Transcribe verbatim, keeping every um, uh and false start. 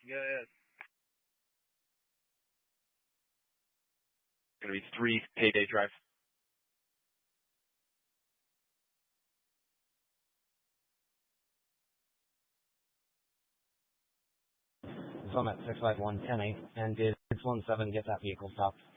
Go ahead. Going to be three Payday Drive. I'm at six five one ten eight, and did six one seven get that vehicle stopped?